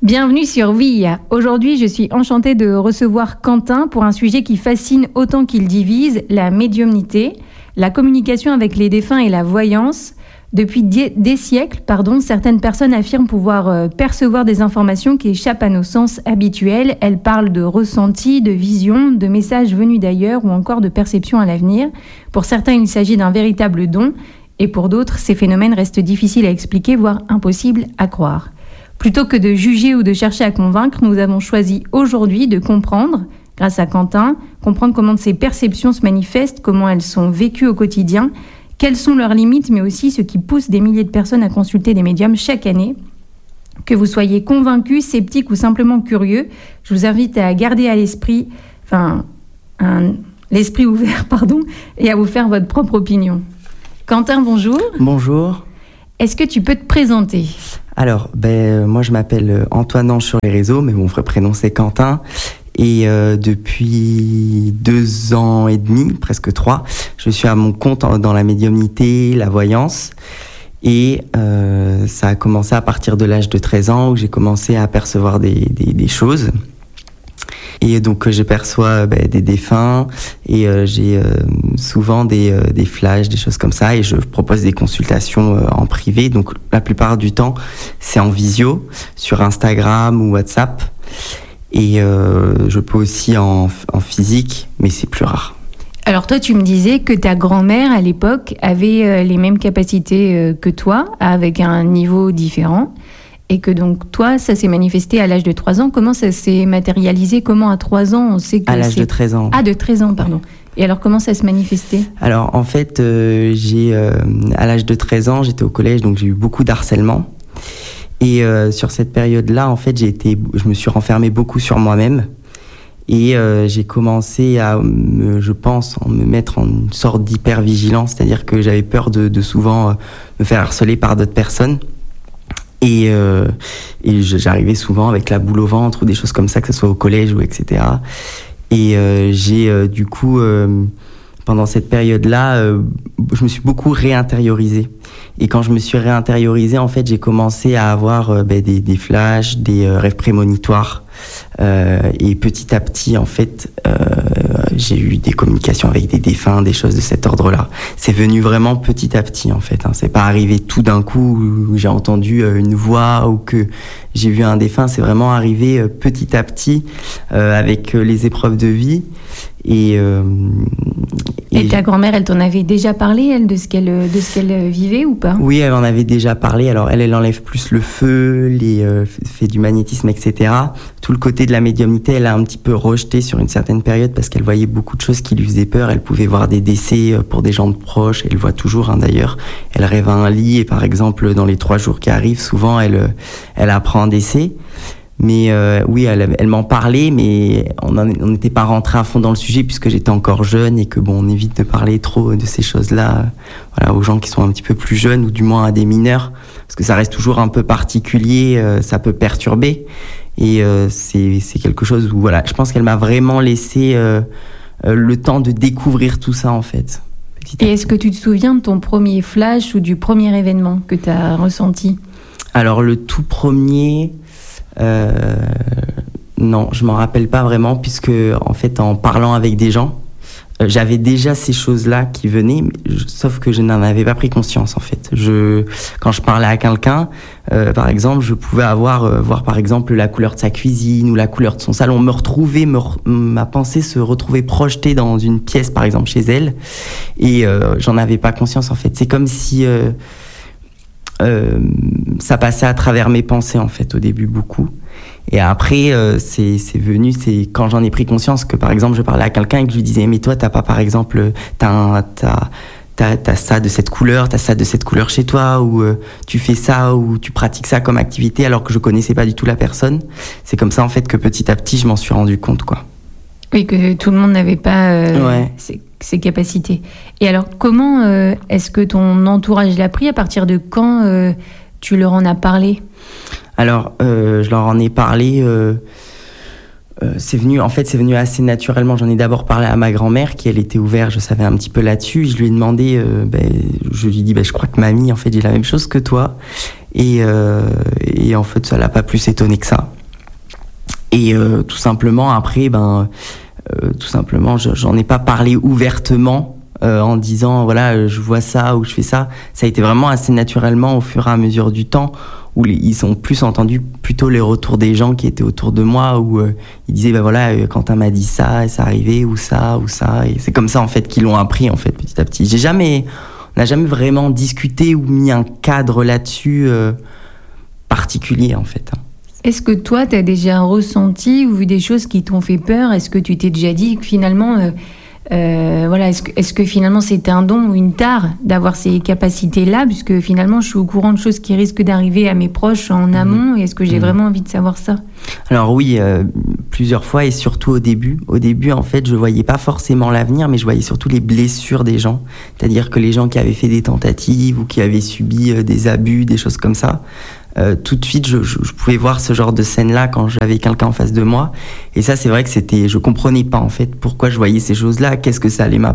Bienvenue sur VIA. Aujourd'hui, je suis enchantée de recevoir Quentin pour un sujet qui fascine autant qu'il divise, la médiumnité, la communication avec les défunts et la voyance. Depuis des siècles, certaines personnes affirment pouvoir percevoir des informations qui échappent à nos sens habituels. Elles parlent de ressentis, de visions, de messages venus d'ailleurs ou encore de perceptions à l'avenir. Pour certains, il s'agit d'un véritable don et pour d'autres, ces phénomènes restent difficiles à expliquer, voire impossibles à croire. Plutôt que de juger ou de chercher à convaincre, nous avons choisi aujourd'hui de comprendre, grâce à Quentin, comprendre comment ces perceptions se manifestent, comment elles sont vécues au quotidien, quelles sont leurs limites, mais aussi ce qui pousse des milliers de personnes à consulter des médiums chaque année. Que vous soyez convaincus, sceptiques ou simplement curieux, je vous invite à garder à l'esprit, l'esprit ouvert, et à vous faire votre propre opinion. Quentin, bonjour. Bonjour. Est-ce que tu peux te présenter ? Alors, moi je m'appelle Antoine Ange sur les réseaux, mais mon vrai prénom c'est Quentin. Et depuis 2 ans et demi, presque 3, je suis à mon compte dans la médiumnité, la voyance. Et ça a commencé à partir de l'âge de 13 ans où j'ai commencé à percevoir des choses. Et donc je perçois des défunts et j'ai souvent des flashs, des choses comme ça, et je propose des consultations en privé. Donc la plupart du temps c'est en visio sur Instagram ou WhatsApp, et je peux aussi en physique, mais c'est plus rare. Alors toi, tu me disais que ta grand-mère à l'époque avait les mêmes capacités que toi, avec un niveau différent. Et que donc, toi, ça s'est manifesté à l'âge de 3 ans. Comment ça s'est matérialisé ? Comment à 3 ans, on sait que à l'âge de 13 ans. Ah, de 13 ans, pardon. Et alors, comment ça se manifestait ? Alors, en fait, à l'âge de 13 ans, j'étais au collège, donc j'ai eu beaucoup d'harcèlement. Et sur cette période-là, en fait, je me suis renfermé beaucoup sur moi-même. Et j'ai commencé à, je pense, me mettre en une sorte d'hypervigilance. C'est-à-dire que j'avais peur de souvent me faire harceler par d'autres personnes. Et j'arrivais souvent avec la boule au ventre ou des choses comme ça, que ce soit au collège ou etc. Et j'ai du coup, pendant cette période-là, je me suis beaucoup réintériorisé. Et quand je me suis réintériorisé, en fait, j'ai commencé à avoir des flashs, des rêves prémonitoires. Et petit à petit, en fait, j'ai eu des communications avec des défunts, des choses de cet ordre-là. C'est venu vraiment petit à petit, en fait. C'est pas arrivé tout d'un coup où j'ai entendu une voix ou que j'ai vu un défunt. C'est vraiment arrivé petit à petit avec les épreuves de vie. Et ta grand-mère, elle t'en avait déjà parlé, elle, de ce qu'elle vivait ou pas ? Oui, elle en avait déjà parlé. Alors, elle enlève plus le feu, fait du magnétisme, etc. Tout le côté de la médiumnité, elle a un petit peu rejeté sur une certaine période parce qu'elle voyait beaucoup de choses qui lui faisaient peur. Elle pouvait voir des décès pour des gens proches. Elle le voit toujours, d'ailleurs. Elle rêve à un lit et, par exemple, dans les 3 jours qui arrivent, souvent, elle apprend un décès. Mais oui, elle m'en parlait, mais on n'était pas rentré à fond dans le sujet puisque j'étais encore jeune et que on évite de parler trop de ces choses-là, aux gens qui sont un petit peu plus jeunes ou du moins à des mineurs, parce que ça reste toujours un peu particulier, ça peut perturber, et c'est quelque chose où je pense qu'elle m'a vraiment laissé le temps de découvrir tout ça en fait. Et est-ce que tu te souviens de ton premier flash ou du premier événement que tu as ressenti ? Alors le tout premier... non, je m'en rappelle pas vraiment puisque en fait en parlant avec des gens, j'avais déjà ces choses-là qui venaient, sauf que je n'en avais pas pris conscience en fait. Quand je parlais à quelqu'un, par exemple, je pouvais voir par exemple la couleur de sa cuisine ou la couleur de son salon, ma pensée se retrouvait projetée dans une pièce par exemple chez elle, et j'en avais pas conscience en fait. C'est comme si ça passait à travers mes pensées en fait au début beaucoup, et après c'est venu, c'est quand j'en ai pris conscience que par exemple je parlais à quelqu'un et que je lui disais mais toi t'as pas par exemple t'as ça de cette couleur, t'as ça de cette couleur chez toi, ou tu fais ça ou tu pratiques ça comme activité, alors que je connaissais pas du tout la personne. C'est comme ça en fait que petit à petit je m'en suis rendu compte quoi. Oui, que tout le monde n'avait pas ses capacités. Et alors, comment est-ce que ton entourage l'a pris ? À partir de quand tu leur en as parlé ? Alors, je leur en ai parlé... c'est venu assez naturellement. J'en ai d'abord parlé à ma grand-mère, qui elle était ouverte, je savais un petit peu là-dessus. Je lui ai demandé, je lui ai dit, je crois que mamie, en fait, j'ai la même chose que toi. Et en fait, ça l'a pas plus étonné que ça. Et tout simplement, après, j'en ai pas parlé ouvertement en disant, voilà, je vois ça ou je fais ça. Ça a été vraiment assez naturellement au fur et à mesure du temps, où ils ont plus entendu plutôt les retours des gens qui étaient autour de moi, où ils disaient, voilà, Quentin m'a dit ça, et ça arrivait, ou ça. Et c'est comme ça, en fait, qu'ils l'ont appris, en fait, petit à petit. On n'a jamais vraiment discuté ou mis un cadre là-dessus particulier, en fait. Est-ce que toi, tu as déjà ressenti ou vu des choses qui t'ont fait peur ? Est-ce que tu t'es déjà dit que finalement, est-ce que finalement c'était un don ou une tare d'avoir ces capacités-là ? Puisque finalement, je suis au courant de choses qui risquent d'arriver à mes proches en amont. Et est-ce que j'ai vraiment envie de savoir ça ? Alors oui, plusieurs fois et surtout au début. Au début, en fait, je voyais pas forcément l'avenir, mais je voyais surtout les blessures des gens. C'est-à-dire que les gens qui avaient fait des tentatives ou qui avaient subi des abus, des choses comme ça, tout de suite, je pouvais voir ce genre de scène-là quand j'avais quelqu'un en face de moi. Et ça, c'est vrai que je comprenais pas, en fait, pourquoi je voyais ces choses-là, qu'est-ce que ça allait m'apporter.